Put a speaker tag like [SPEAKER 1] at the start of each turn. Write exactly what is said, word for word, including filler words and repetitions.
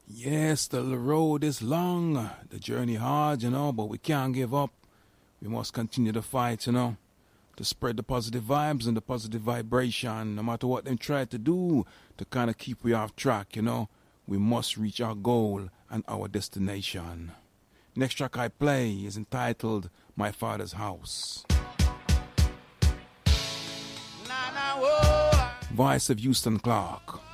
[SPEAKER 1] Yes, the road is long, the journey hard, you know, but we can't give up. We must continue the fight, you know, to spread the positive vibes and the positive vibration, no matter what they try to do to kind of keep we off track, you know. We must reach our goal and our destination. Next track I play is entitled My Father's House. Voice of Houston Clark.